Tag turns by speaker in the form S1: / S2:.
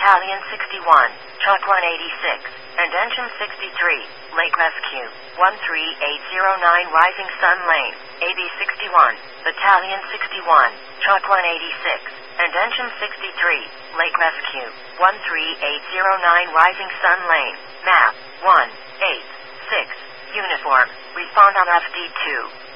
S1: Battalion 61, Truck 186, and Engine 63, Lake Rescue, 13809 Rising Sun Lane, AB 61, Battalion 61, Truck 186, and Engine 63, Lake Rescue, 13809 Rising Sun Lane, map 186, uniform, respond on FD2.